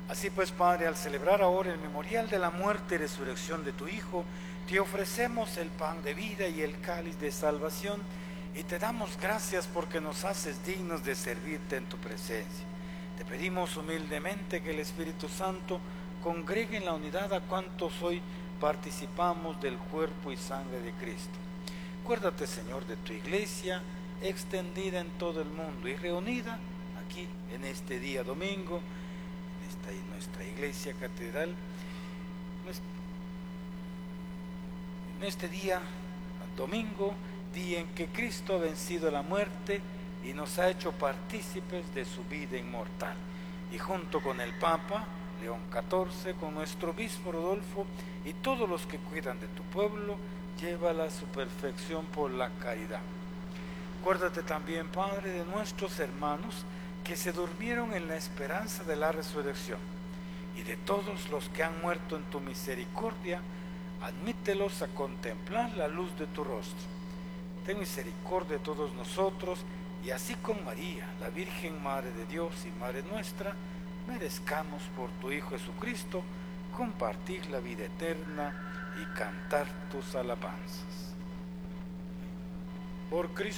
Así pues, Padre, al celebrar ahora el memorial de la muerte y resurrección de tu Hijo, te ofrecemos el pan de vida y el cáliz de salvación, y te damos gracias porque nos haces dignos de servirte en tu presencia. Te pedimos humildemente que el Espíritu Santo congregue en la unidad a cuantos hoy participamos del cuerpo y sangre de Cristo. Acuérdate, Señor, de tu iglesia extendida en todo el mundo y reunida aquí en este día domingo, en nuestra iglesia catedral, en este día domingo, día en que Cristo ha vencido la muerte y nos ha hecho partícipes de su vida inmortal. Y junto con el Papa León XIV, con nuestro obispo Rodolfo y todos los que cuidan de tu pueblo, llévala a su perfección por la caridad. Acuérdate también, Padre, de nuestros hermanos que se durmieron en la esperanza de la resurrección, y de todos los que han muerto en tu misericordia, admítelos a contemplar la luz de tu rostro. Ten misericordia de todos nosotros, y así con María, la Virgen Madre de Dios y Madre nuestra, merezcamos por tu Hijo Jesucristo compartir la vida eterna y cantar tus alabanzas. Por Cristo